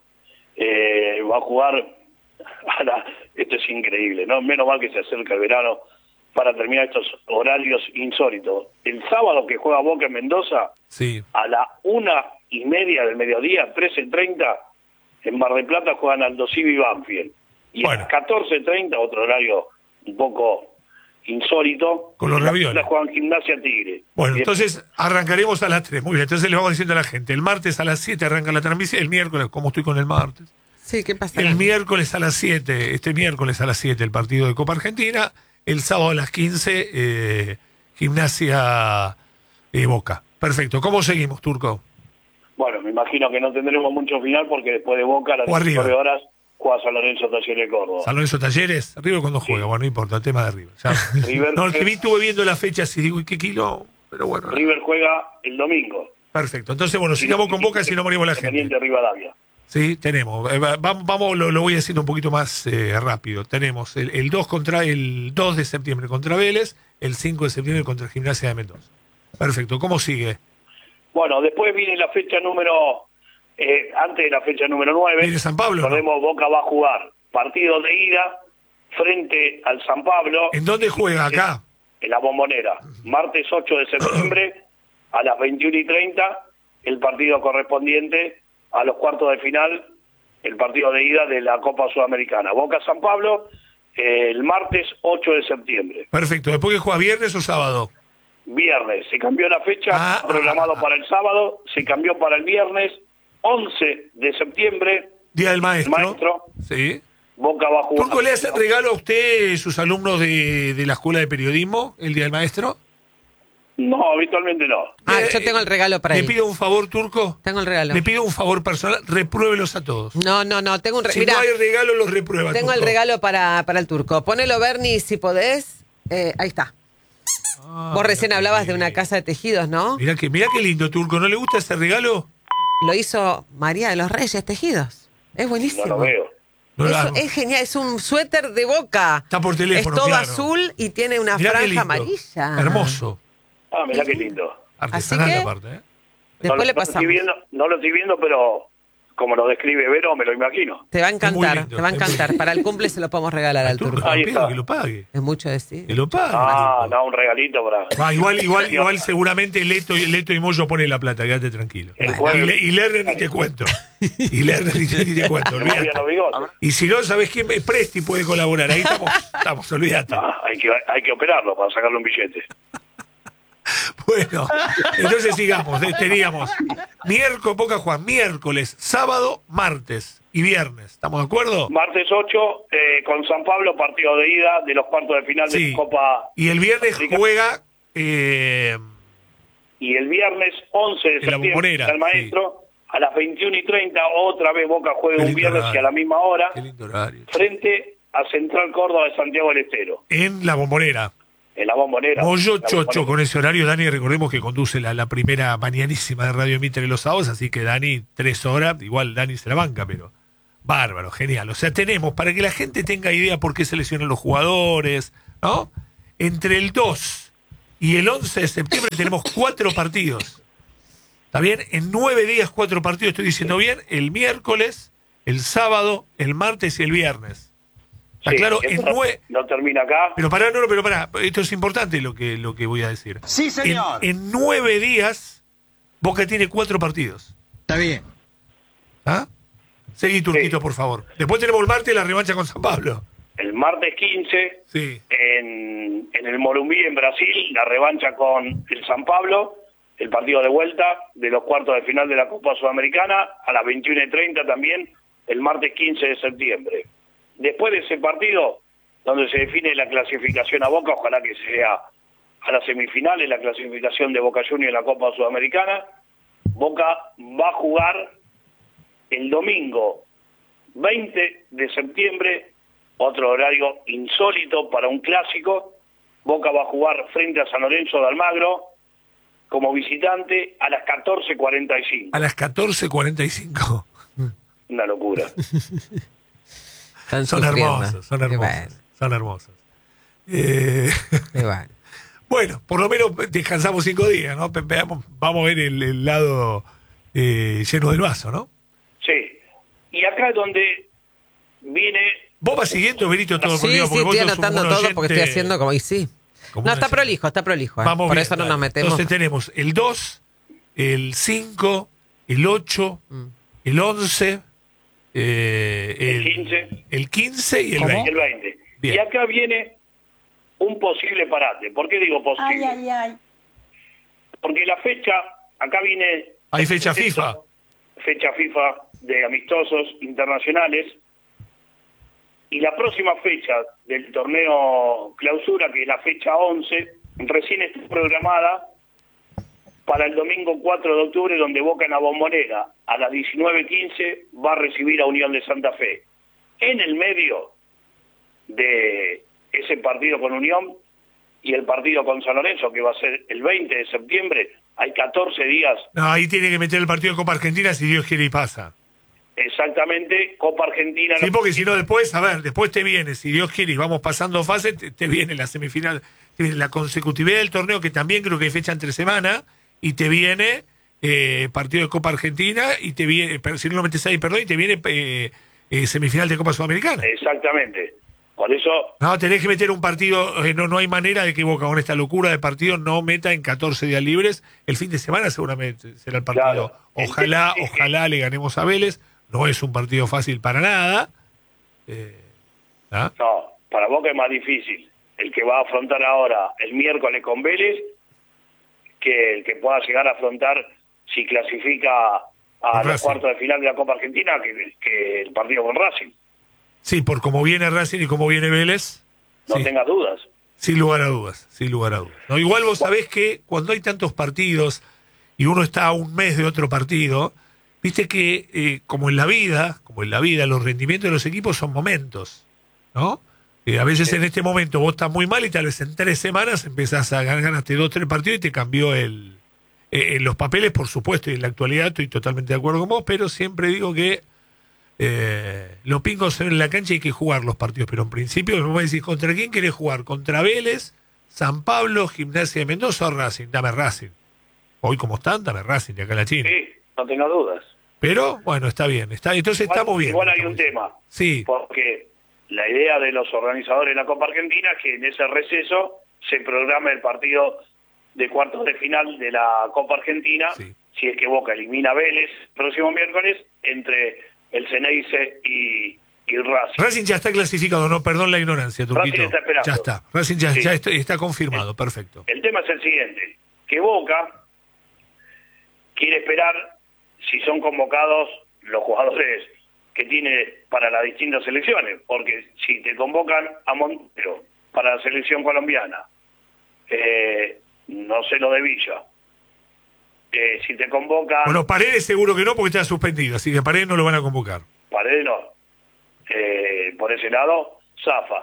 [SPEAKER 4] eh, va a jugar. a la- esto es increíble, ¿no? Menos mal que se acerca el verano para terminar estos horarios insólitos. El sábado que juega Boca en Mendoza,
[SPEAKER 1] Sí.
[SPEAKER 4] a la una y media del mediodía, trece treinta, en Mar del Plata juegan Aldo Civi y Banfield. Y
[SPEAKER 1] Bueno.
[SPEAKER 4] a las catorce treinta, otro horario un poco insólito,
[SPEAKER 1] Con los
[SPEAKER 4] la-
[SPEAKER 1] ravioles.
[SPEAKER 4] la juegan Gimnasia Tigre.
[SPEAKER 1] Bueno,
[SPEAKER 4] Y
[SPEAKER 1] entonces arrancaremos a las tres. Muy bien, entonces le vamos diciendo a la gente, el martes a las siete arranca la transmisión, el miércoles, ¿cómo estoy con el martes?
[SPEAKER 2] Sí, ¿qué pasa?
[SPEAKER 1] El miércoles a las siete, este miércoles a las siete, el partido de Copa Argentina. El sábado a las quince, eh, Gimnasia eh, Boca. Perfecto. ¿Cómo seguimos, Turco?
[SPEAKER 4] Bueno, me imagino que no tendremos mucho final porque después de Boca a las
[SPEAKER 1] O arriba.
[SPEAKER 4] diecinueve horas juega San Lorenzo Talleres de Córdoba.
[SPEAKER 1] San Lorenzo Talleres. River cuando juega, bueno, no importa, el tema de River. Ya.
[SPEAKER 4] River-
[SPEAKER 1] no, el que vi estuve viendo las fechas y digo, ¿y qué kilo? Pero bueno,
[SPEAKER 4] River juega el domingo.
[SPEAKER 1] perfecto. Entonces, bueno, sigamos con Boca si no morimos la gente.
[SPEAKER 4] Independiente Rivadavia.
[SPEAKER 1] Sí, tenemos. Eh, va- Vamos, vamos lo, lo voy haciendo un poquito más eh, rápido. Tenemos el, el dos contra el dos de septiembre contra Vélez, el cinco de septiembre contra Gimnasia de Mendoza. Perfecto. ¿Cómo sigue?
[SPEAKER 4] Bueno, después viene la fecha número, eh, antes de la fecha número nueve.
[SPEAKER 1] ¿Viene San Pablo, no?
[SPEAKER 4] Recordemos, Boca va a jugar partido de ida frente al San Pablo.
[SPEAKER 1] ¿En dónde juega acá?
[SPEAKER 4] En la Bombonera. Martes ocho de septiembre a las veintiuna y treinta, el partido correspondiente a los cuartos de final, el partido de ida de la Copa Sudamericana. Boca San Pablo, eh, el martes ocho de septiembre.
[SPEAKER 1] Perfecto. ¿Después que juega viernes o sábado?
[SPEAKER 4] Viernes. Se cambió la fecha,
[SPEAKER 1] ah,
[SPEAKER 4] programado
[SPEAKER 1] ah, ah.
[SPEAKER 4] para el sábado, se cambió para el viernes once de septiembre.
[SPEAKER 1] Día del maestro.
[SPEAKER 4] Maestro.
[SPEAKER 1] Sí.
[SPEAKER 4] Boca va a jugar.
[SPEAKER 1] ¿Turco le hace regalo a usted, sus alumnos de, de la Escuela de Periodismo, el Día del Maestro?
[SPEAKER 4] No, habitualmente no.
[SPEAKER 2] Ah,
[SPEAKER 1] Eh,
[SPEAKER 2] yo tengo el regalo para
[SPEAKER 1] ¿Le
[SPEAKER 2] él.
[SPEAKER 1] pido un favor, Turco?
[SPEAKER 2] Tengo el regalo.
[SPEAKER 1] Le pido un favor personal, repruébelos a todos.
[SPEAKER 2] No, no, no, tengo un
[SPEAKER 1] Si
[SPEAKER 2] regalo.
[SPEAKER 1] no hay regalo, los reprueba.
[SPEAKER 2] Tengo el
[SPEAKER 1] Turco.
[SPEAKER 2] regalo para, para el turco. Ponelo, Bernie, si podés. Eh, ahí está.
[SPEAKER 1] Ah,
[SPEAKER 2] Vos recién
[SPEAKER 1] mirá
[SPEAKER 2] hablabas
[SPEAKER 1] qué
[SPEAKER 2] de una
[SPEAKER 1] lindo.
[SPEAKER 2] casa de tejidos, ¿no?
[SPEAKER 1] Mirá que, mirá qué lindo, Turco. ¿No le gusta ese regalo?
[SPEAKER 2] Lo hizo María de los Reyes Tejidos. Es
[SPEAKER 4] No
[SPEAKER 2] buenísimo.
[SPEAKER 4] lo veo.
[SPEAKER 1] No
[SPEAKER 2] Eso
[SPEAKER 1] la-
[SPEAKER 2] es genial, es un suéter de Boca.
[SPEAKER 1] Está por teléfono,
[SPEAKER 2] Es todo
[SPEAKER 1] claro.
[SPEAKER 2] azul y tiene una
[SPEAKER 1] Mirá qué
[SPEAKER 2] franja
[SPEAKER 1] lindo.
[SPEAKER 2] amarilla.
[SPEAKER 1] Hermoso.
[SPEAKER 4] Ah, mirá qué lindo.
[SPEAKER 1] Artesanal
[SPEAKER 2] que-
[SPEAKER 1] aparte, ¿eh?
[SPEAKER 2] Después
[SPEAKER 4] no,
[SPEAKER 2] le
[SPEAKER 4] lo- no lo estoy
[SPEAKER 2] pasamos.
[SPEAKER 4] viendo, no lo estoy viendo, pero como lo describe Vero, me lo imagino.
[SPEAKER 2] Te va a
[SPEAKER 1] muy
[SPEAKER 2] encantar,
[SPEAKER 1] lindo,
[SPEAKER 2] te va a
[SPEAKER 1] es muy
[SPEAKER 2] encantar.
[SPEAKER 1] lindo.
[SPEAKER 2] Para el cumple se lo podemos regalar al
[SPEAKER 1] Turco,
[SPEAKER 2] turco.
[SPEAKER 1] no
[SPEAKER 4] Ahí
[SPEAKER 1] pido
[SPEAKER 4] está.
[SPEAKER 1] que lo pague.
[SPEAKER 2] Es mucho decir.
[SPEAKER 1] Que lo pague.
[SPEAKER 4] Ah,
[SPEAKER 1] Turco.
[SPEAKER 4] no, un regalito para...
[SPEAKER 1] Ah, igual, igual, igual seguramente Leto, Leto y Moyo pone la plata, quédate tranquilo.
[SPEAKER 4] El
[SPEAKER 1] Y,
[SPEAKER 4] jueves-
[SPEAKER 1] Le- y Lerner ni te cuento. Y Lerner ni te, ni te cuento,
[SPEAKER 4] Me movían
[SPEAKER 1] olvídate.
[SPEAKER 4] los bigotes.
[SPEAKER 1] Y si no, ¿sabes quién? Presti puede colaborar. Ahí estamos, estamos, olvídate.
[SPEAKER 4] Ah, hay que, hay que operarlo para sacarle un billete.
[SPEAKER 1] Bueno, entonces sigamos. eh, Teníamos miércoles, Boca Juan, miércoles, sábado, martes y viernes. ¿Estamos de acuerdo?
[SPEAKER 4] Martes ocho, eh, con San Pablo, partido de ida de los cuartos de final de
[SPEAKER 1] Sí.
[SPEAKER 4] la Copa.
[SPEAKER 1] Y el viernes
[SPEAKER 4] América.
[SPEAKER 1] juega eh,
[SPEAKER 4] Y el viernes once de
[SPEAKER 1] En la
[SPEAKER 4] septiembre,
[SPEAKER 1] Bombonera,
[SPEAKER 4] al maestro, a las veintiuna y treinta, otra vez Boca juega
[SPEAKER 1] Qué
[SPEAKER 4] un
[SPEAKER 1] lindo
[SPEAKER 4] viernes
[SPEAKER 1] horario.
[SPEAKER 4] y a la misma hora,
[SPEAKER 1] qué lindo horario.
[SPEAKER 4] frente a Central Córdoba de Santiago del Estero,
[SPEAKER 1] En la Bombonera.
[SPEAKER 4] en la Bombonera.
[SPEAKER 1] Moyo
[SPEAKER 4] La
[SPEAKER 1] Chocho,
[SPEAKER 4] Bombonera.
[SPEAKER 1] con ese horario, Dani, recordemos que conduce la, la primera mañanísima de Radio Mitre los sábados, así que Dani, tres horas, igual Dani se la banca, pero bárbaro, genial. O sea, tenemos, para que la gente tenga idea por qué seleccionan los jugadores, ¿no? Entre el dos y el once de septiembre tenemos cuatro partidos. ¿Está bien? En nueve días, cuatro partidos, estoy diciendo bien, el miércoles, el sábado, el martes y el viernes. ¿Está
[SPEAKER 4] Sí,
[SPEAKER 1] claro?
[SPEAKER 4] esto
[SPEAKER 1] En
[SPEAKER 4] no,
[SPEAKER 1] nueve...
[SPEAKER 4] no termina acá.
[SPEAKER 1] Pero pará, no, no, pero pará, esto es importante lo que, lo que voy a decir.
[SPEAKER 3] Sí, señor.
[SPEAKER 1] En, en nueve días, Boca tiene cuatro partidos.
[SPEAKER 3] Está bien.
[SPEAKER 1] ¿Ah? Seguí, Turquito,
[SPEAKER 4] Sí.
[SPEAKER 1] por favor. Después tenemos el martes la revancha con San Pablo.
[SPEAKER 4] El martes quince,
[SPEAKER 1] Sí.
[SPEAKER 4] en, en el Morumbí, en Brasil, la revancha con el San Pablo, el partido de vuelta de los cuartos de final de la Copa Sudamericana, a las veintiuna y treinta también, el martes quince de septiembre. Después de ese partido, donde se define la clasificación a Boca, ojalá que sea a las semifinales, la clasificación de Boca Juniors en la Copa Sudamericana, Boca va a jugar el domingo veinte de septiembre, otro horario insólito para un clásico. Boca va a jugar frente a San Lorenzo de Almagro como visitante a las catorce cuarenta y cinco.
[SPEAKER 1] A las catorce cuarenta y cinco.
[SPEAKER 4] Una locura.
[SPEAKER 2] Están
[SPEAKER 1] Son
[SPEAKER 2] sufriendo.
[SPEAKER 1] hermosos, son
[SPEAKER 2] Qué
[SPEAKER 1] hermosos.
[SPEAKER 2] bueno,
[SPEAKER 1] Son hermosos. Eh,
[SPEAKER 2] qué bueno.
[SPEAKER 1] bueno, por lo menos descansamos cinco días, ¿no? Pe- Veamos, vamos a ver el, el lado eh, lleno del vaso, ¿no?
[SPEAKER 4] Sí. Y acá es donde viene...
[SPEAKER 1] Vos vas siguiendo, Benito, todo el
[SPEAKER 2] Sí,
[SPEAKER 1] partido,
[SPEAKER 2] sí,
[SPEAKER 1] porque vos
[SPEAKER 2] estoy
[SPEAKER 1] sos un-
[SPEAKER 2] anotando
[SPEAKER 1] un
[SPEAKER 2] todo
[SPEAKER 1] oyente-
[SPEAKER 2] porque estoy haciendo como... Y sí.
[SPEAKER 1] como
[SPEAKER 2] No,
[SPEAKER 1] una
[SPEAKER 2] está
[SPEAKER 1] señora.
[SPEAKER 2] prolijo, está prolijo. ¿eh?
[SPEAKER 1] Vamos
[SPEAKER 2] Por
[SPEAKER 1] bien,
[SPEAKER 2] eso no
[SPEAKER 1] dale.
[SPEAKER 2] nos metemos.
[SPEAKER 1] Entonces tenemos el dos, el cinco, el ocho,
[SPEAKER 2] Mm.
[SPEAKER 1] el once, eh,
[SPEAKER 4] El quince.
[SPEAKER 1] el quince y el
[SPEAKER 3] ¿Cómo?
[SPEAKER 1] veinte.
[SPEAKER 4] el veinte.
[SPEAKER 1] Bien.
[SPEAKER 4] Y acá viene un posible parate. ¿Por qué digo posible?
[SPEAKER 5] Ay, ay, ay.
[SPEAKER 4] Porque la fecha, acá viene...
[SPEAKER 1] Hay fecha FIFA.
[SPEAKER 4] Fecha FIFA de amistosos internacionales. Y la próxima fecha del torneo clausura, que es la fecha once, recién está programada para el domingo cuatro de octubre, donde Boca en la Bombonera a las diecinueve quince va a recibir a Unión de Santa Fe. En el medio de ese partido con Unión y el partido con San Lorenzo, que va a ser el veinte de septiembre, hay catorce días
[SPEAKER 1] No, ahí tiene que meter el partido de Copa Argentina si Dios quiere y pasa.
[SPEAKER 4] exactamente, Copa Argentina.
[SPEAKER 1] Sí, porque si no después, a ver, después te viene, si Dios quiere y vamos pasando fase, te, te viene la semifinal, te viene la consecutividad del torneo, que también creo que hay fecha entre semana, y te viene eh, partido de Copa Argentina, y te viene, pero si no lo metes ahí, perdón, y te viene eh, eh, semifinal de Copa Sudamericana.
[SPEAKER 4] Exactamente. Por eso...
[SPEAKER 1] No, tenés que meter un partido, eh, no, no hay manera de que Boca con esta locura de partido no meta en catorce días libres. El fin de semana seguramente será el partido.
[SPEAKER 4] Claro.
[SPEAKER 1] Ojalá,
[SPEAKER 4] Sí, sí.
[SPEAKER 1] ojalá le ganemos a Vélez. No es un partido fácil para nada. Eh, ¿ah?
[SPEAKER 4] No, para Boca es más difícil el que va a afrontar ahora el miércoles con Vélez que el que pueda llegar a afrontar si clasifica a
[SPEAKER 1] Con
[SPEAKER 4] los
[SPEAKER 1] Racing.
[SPEAKER 4] cuartos de final de la Copa Argentina que, que el partido con Racing.
[SPEAKER 1] Sí, por cómo viene Racing y cómo viene Vélez.
[SPEAKER 4] No
[SPEAKER 1] sí.
[SPEAKER 4] tengas dudas.
[SPEAKER 1] Sin lugar a dudas, sin lugar a dudas. No, igual vos sabés que cuando hay tantos partidos y uno está a un mes de otro partido, viste que eh, como en la vida, como en la vida, los rendimientos de los equipos son momentos, ¿no? Eh, a veces
[SPEAKER 4] Sí.
[SPEAKER 1] en este momento vos estás muy mal y tal vez en tres semanas empezás a ganar, ganaste dos, tres partidos y te cambió el... Eh, en los papeles, por supuesto, y en la actualidad estoy totalmente de acuerdo con vos, pero siempre digo que Eh, los pingos se ven en la cancha y hay que jugar los partidos, pero en principio me voy a decir, ¿contra quién querés jugar? ¿Contra Vélez, San Pablo, Gimnasia de Mendoza o Racing? Dame Racing. Hoy como están, dame Racing de acá a la China.
[SPEAKER 4] Sí, no tengas dudas.
[SPEAKER 1] Pero bueno, está bien, está entonces
[SPEAKER 4] Igual,
[SPEAKER 1] estamos bien.
[SPEAKER 4] igual hay
[SPEAKER 1] estamos
[SPEAKER 4] un
[SPEAKER 1] bien.
[SPEAKER 4] tema,
[SPEAKER 1] Sí,
[SPEAKER 4] porque la idea de los organizadores de la Copa Argentina es que en ese receso se programe el partido de cuartos de final de la Copa Argentina,
[SPEAKER 1] Sí.
[SPEAKER 4] si es que Boca elimina a Vélez el próximo miércoles, entre el Ceneice y, y el Racing.
[SPEAKER 1] Racing ya está clasificado, no, perdón la ignorancia, Turquito.
[SPEAKER 4] Racing está esperando.
[SPEAKER 1] Ya está, Racing ya,
[SPEAKER 4] Sí.
[SPEAKER 1] ya está, está confirmado, perfecto.
[SPEAKER 4] El tema es el siguiente, que Boca quiere esperar si son convocados los jugadores que tiene para las distintas selecciones, porque si te convocan a Montero para la selección colombiana, eh, no sé lo de Villa, eh, si te convocan...
[SPEAKER 1] Bueno, Paredes seguro que no porque está suspendido, así que Paredes no lo van a convocar.
[SPEAKER 4] Paredes no. Eh, por ese lado, Zafa.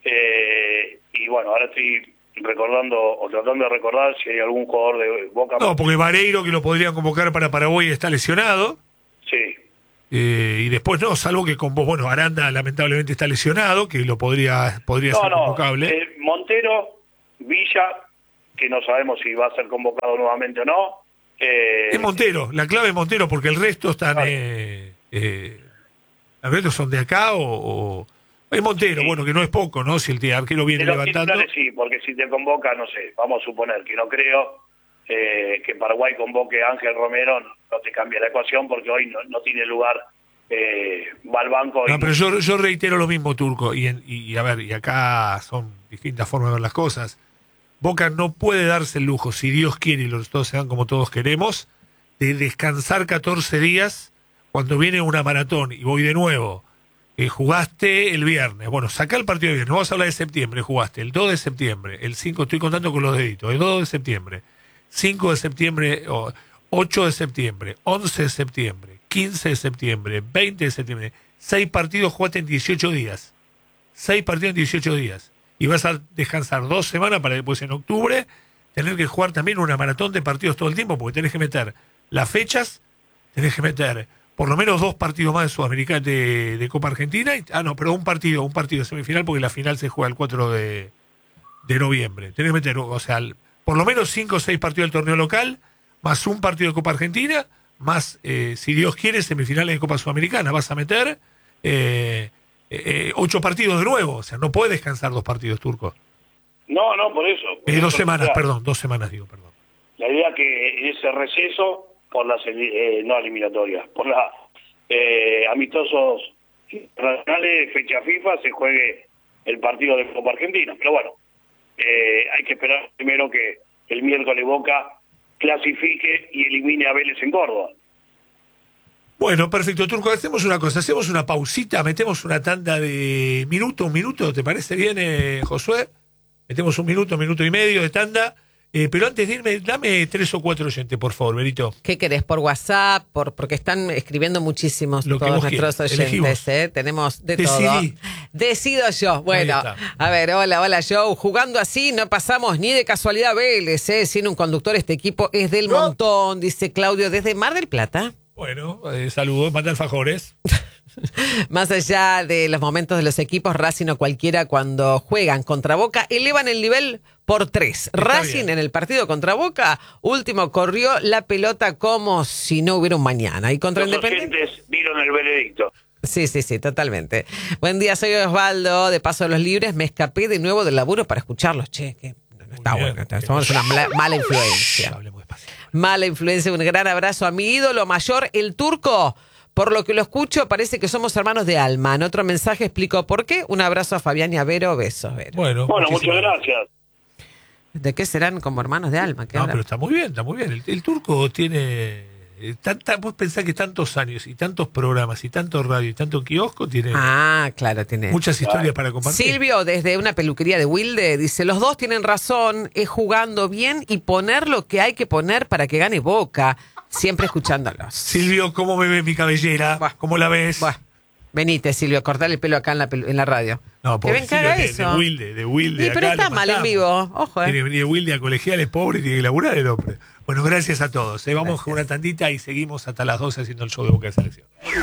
[SPEAKER 4] Eh, y bueno, ahora estoy recordando o tratando de recordar si hay algún jugador de Boca.
[SPEAKER 1] No, porque Vareiro, que lo podrían convocar para Paraguay, está lesionado.
[SPEAKER 4] Sí.
[SPEAKER 1] Eh, y después no, salvo que con vos, bueno, Aranda lamentablemente está lesionado, que lo podría, podría
[SPEAKER 4] No,
[SPEAKER 1] ser
[SPEAKER 4] no.
[SPEAKER 1] convocable.
[SPEAKER 4] eh, Montero, Villa, que no sabemos si va a ser convocado nuevamente o no. Eh,
[SPEAKER 1] Es Montero, la clave es Montero, porque el resto están...
[SPEAKER 4] Claro.
[SPEAKER 1] Eh, eh, ¿el resto son de acá o...? o... Es Montero,
[SPEAKER 4] Sí.
[SPEAKER 1] bueno, que no es poco, ¿no? Si el arquero viene
[SPEAKER 4] de los
[SPEAKER 1] levantando...
[SPEAKER 4] titulares sí, porque si te convoca, no sé, vamos a suponer que no creo eh, que Paraguay convoque a Ángel Romero, no, no te cambia la ecuación porque hoy no, no tiene lugar, eh, va al banco.
[SPEAKER 1] No,
[SPEAKER 4] y,
[SPEAKER 1] pero yo, yo reitero lo mismo, Turco, y, en- y, y a ver, y acá son distintas formas de ver las cosas. Boca no puede darse el lujo, si Dios quiere y los todos se dan como todos queremos, de descansar catorce días cuando viene una maratón y voy de nuevo. Eh, jugaste el viernes, bueno, sacá el partido de viernes, vamos a hablar de septiembre, jugaste el dos de septiembre, el cinco, estoy contando con los deditos, el dos de septiembre, cinco de septiembre, oh, ocho de septiembre, once de septiembre, quince de septiembre, veinte de septiembre, seis partidos jugaste en dieciocho días, seis partidos en dieciocho días, y vas a descansar dos semanas para después en octubre tener que jugar también una maratón de partidos todo el tiempo, porque tenés que meter las fechas, tenés que meter por lo menos dos partidos más de Sudamericana de, de Copa Argentina. Y, ah, no, pero un partido, un partido semifinal, porque la final se juega el cuatro de, de noviembre. Tenés que meter, o sea, el- por lo menos cinco o seis partidos del torneo local, más un partido de Copa Argentina, más, eh, si Dios quiere, semifinales de Copa Sudamericana. Vas a meter eh, eh, ocho partidos de nuevo. O sea, no puedes descansar dos partidos, Turco.
[SPEAKER 4] No, no, por eso. por
[SPEAKER 1] Eh,
[SPEAKER 4] eso
[SPEAKER 1] dos semanas,
[SPEAKER 4] la-
[SPEAKER 1] perdón, dos semanas digo, perdón.
[SPEAKER 4] La idea que ese receso por las eli- eh, no eliminatorias, por las eh, amistosos internacionales, fecha FIFA, se juegue el partido de Copa Argentina. Pero bueno, eh, hay que esperar primero que el miércoles Boca clasifique y elimine a Vélez en Córdoba.
[SPEAKER 1] Bueno, perfecto, Turco. Hacemos una cosa, hacemos una pausita, metemos una tanda de minuto, un minuto, ¿te parece bien, eh, Josué? Metemos un minuto, minuto y medio de tanda. Eh, pero antes de irme, dame tres o cuatro oyentes, por favor, Benito.
[SPEAKER 2] ¿Qué querés? ¿Por WhatsApp? Por, porque están escribiendo muchísimos
[SPEAKER 1] Lo que
[SPEAKER 2] todos
[SPEAKER 1] vos
[SPEAKER 2] nuestros
[SPEAKER 1] quieras.
[SPEAKER 2] oyentes.
[SPEAKER 1] Elegimos.
[SPEAKER 2] ¿eh? Tenemos de
[SPEAKER 1] Decidí.
[SPEAKER 2] todo. Decido yo. Bueno,
[SPEAKER 1] Ahí está.
[SPEAKER 2] a ver, hola, hola, Joe. Jugando así no pasamos ni de casualidad Vélez, ¿eh? Sin un conductor este equipo es del
[SPEAKER 1] No.
[SPEAKER 2] montón, dice Claudio desde Mar del Plata.
[SPEAKER 1] Bueno, eh, saludos, manda alfajores.
[SPEAKER 2] Más allá de los momentos de los equipos, Racing o cualquiera cuando juegan contra Boca, elevan el nivel por tres. Racing
[SPEAKER 1] bien.
[SPEAKER 2] en el partido contra Boca, último corrió la pelota como si no hubiera un mañana. Y contra
[SPEAKER 4] Los
[SPEAKER 2] Independiente...
[SPEAKER 4] oyentes dieron el veredicto.
[SPEAKER 2] Sí, sí, sí, totalmente. Buen día, soy Osvaldo, de Paso de los Libres. Me escapé de nuevo del laburo para escucharlos. Che, que no está
[SPEAKER 1] bien,
[SPEAKER 2] bueno.
[SPEAKER 1] bien.
[SPEAKER 2] Somos una mala, mala influencia.
[SPEAKER 1] Hablemos despacio.
[SPEAKER 2] Mala influencia. Un gran abrazo a mi ídolo mayor, el Turco. Por lo que lo escucho, parece que somos hermanos de alma. En otro mensaje explico por qué. Un abrazo a Fabián y a Vero. Besos, Vero.
[SPEAKER 1] Bueno,
[SPEAKER 4] Bueno, muchas
[SPEAKER 1] muchísimas
[SPEAKER 4] gracias.
[SPEAKER 2] ¿De qué serán como hermanos de alma? ¿Qué
[SPEAKER 1] No,
[SPEAKER 2] habrá?
[SPEAKER 1] pero está muy bien, está muy bien. El, el turco tiene. eh, Tanta, vos pensás que tantos años y tantos programas y tanto radio y tanto kiosco tiene
[SPEAKER 2] Ah, claro, tiene.
[SPEAKER 1] muchas historias para compartir.
[SPEAKER 2] Silvio, desde una peluquería de Wilde, dice, los dos tienen razón, es jugando bien y poner lo que hay que poner para que gane Boca, siempre escuchándolos.
[SPEAKER 1] Silvio, ¿cómo me ve mi cabellera?
[SPEAKER 2] Buah.
[SPEAKER 1] ¿Cómo la ves?
[SPEAKER 2] Buah, venite, Silvio, cortar el pelo acá en la, pelu- en la radio.
[SPEAKER 1] No,
[SPEAKER 2] que
[SPEAKER 1] pobre
[SPEAKER 2] ven que
[SPEAKER 1] Silvio,
[SPEAKER 2] haga
[SPEAKER 1] de,
[SPEAKER 2] eso.
[SPEAKER 1] de Wilde, de Wilde.
[SPEAKER 2] Sí, pero
[SPEAKER 1] acá
[SPEAKER 2] está
[SPEAKER 1] lo
[SPEAKER 2] mal en
[SPEAKER 1] matamos.
[SPEAKER 2] vivo, ojo,
[SPEAKER 1] Tiene
[SPEAKER 2] eh.
[SPEAKER 1] que venir de Wilde a colegiales, pobre, tiene que laburar el hombre. Bueno, gracias a todos. ¿eh? Vamos
[SPEAKER 2] Gracias.
[SPEAKER 1] con una tandita y seguimos hasta las doce haciendo el show de Boca de Selección.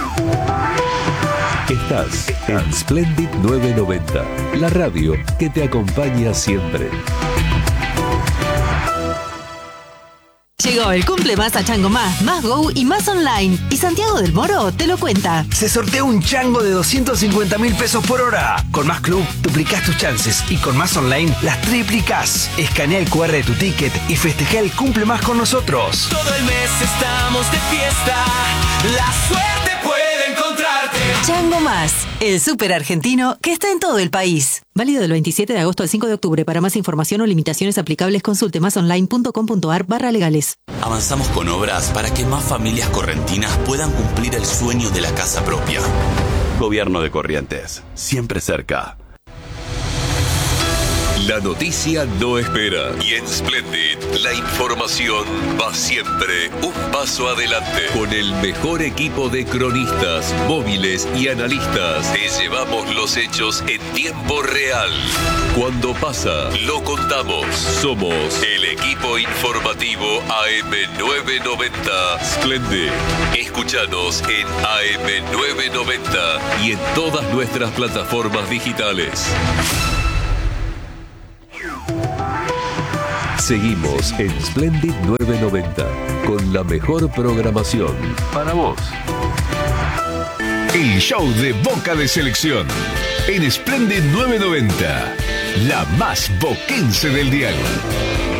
[SPEAKER 3] Estás en Splendid novecientos noventa, la radio que te acompaña siempre.
[SPEAKER 5] Llegó el cumple más a Chango Más, más Go y más online. Y Santiago del Moro te lo cuenta.
[SPEAKER 6] Se sortea un chango de doscientos cincuenta mil pesos por hora. Con Más Club, duplicás tus chances y con Más Online las triplicás. Escanea el cu erre de tu ticket y festeja el cumple más con nosotros.
[SPEAKER 7] Todo el mes estamos de fiesta. La suerte puede encontrarte.
[SPEAKER 5] Chango Más, el súper argentino que está en todo el país. Válido del veintisiete de agosto al cinco de octubre. Para más información o limitaciones aplicables, consulte másonline.com.ar barra legales.
[SPEAKER 8] Avanzamos con obras para que más familias correntinas puedan cumplir el sueño de la casa propia. Gobierno de Corrientes, siempre cerca.
[SPEAKER 3] La noticia no espera y en Splendid la información va siempre un paso adelante. Con el mejor equipo de cronistas, móviles y analistas te llevamos los hechos en tiempo real. Cuando pasa, lo contamos. Somos el equipo informativo A M novecientos noventa Splendid. Escúchanos en A M novecientos noventa y en todas nuestras plataformas digitales. Seguimos en Splendid novecientos noventa con la mejor programación para vos.
[SPEAKER 9] El show de Boca de Selección en Splendid novecientos noventa, la más boquense del dial.